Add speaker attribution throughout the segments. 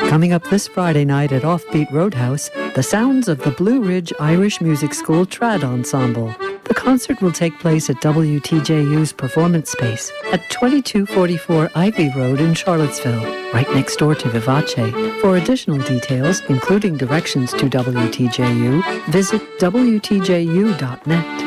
Speaker 1: Coming up this Friday night at Offbeat Roadhouse, the sounds of the Blue Ridge Irish Music School Trad Ensemble. The concert will take place at WTJU's Performance Space at 2244 Ivy Road in Charlottesville, right next door to Vivace. For additional details, including directions to WTJU, visit WTJU.net.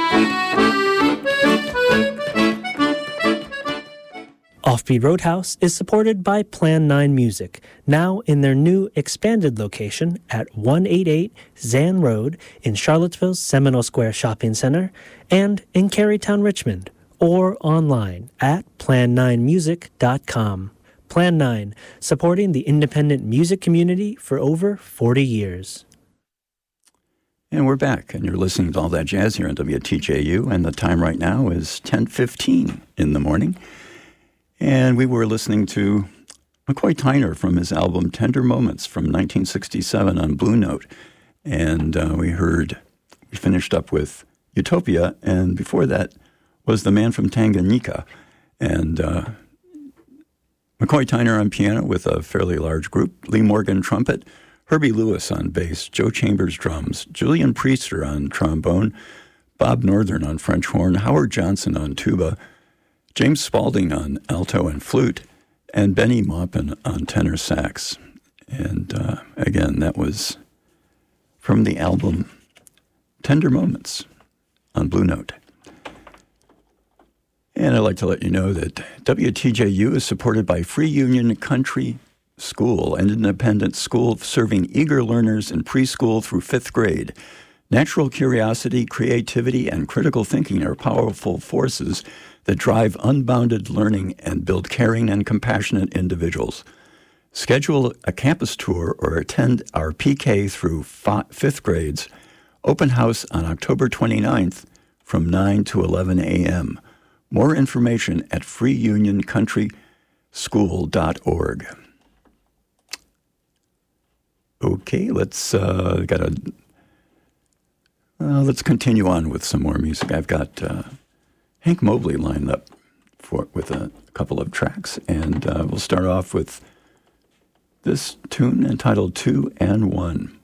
Speaker 2: Offbeat Roadhouse is supported by Plan 9 Music, now in their new expanded location at 188 Zan Road in Charlottesville's Seminole Square Shopping Center and in Carytown, Richmond, or online at plan9music.com. Plan 9, supporting the independent music community for over 40 years.
Speaker 3: And we're back, and you're listening to All That Jazz here on WTJU, and the time right now is 10:15 in the morning. And we were listening to McCoy Tyner from his album Tender Moments from 1967 on Blue Note. And we finished up with Utopia, and before that was The Man from Tanganyika. And McCoy Tyner on piano with a fairly large group, Lee Morgan trumpet, Herbie Lewis on bass, Joe Chambers drums, Julian Priester on trombone, Bob Northern on French horn, Howard Johnson on tuba, James Spaulding on alto and flute, and Benny Maupin on tenor sax. And again, that was from the album Tender Moments on Blue Note. And I'd like to let you know that WTJU is supported by Free Union Country School, an independent school serving eager learners in preschool through 5th grade. Natural curiosity, creativity, and critical thinking are powerful forces that drive unbounded learning and build caring and compassionate individuals. Schedule a campus tour or attend our PK through 5th grades open house on October 29th from 9 to 11 a.m. More information at freeunioncountryschool.org. Okay, let's continue on with some more music. I've got Hank Mobley lined up with a couple of tracks, and we'll start off with this tune entitled 2 and 1.